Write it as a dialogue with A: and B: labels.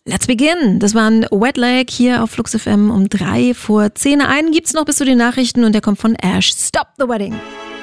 A: Let's begin. Das waren Wet Leg hier auf Flux FM um 9:03. Einen gibt's noch bis zu den Nachrichten und der kommt von Ash. Stop the Wedding.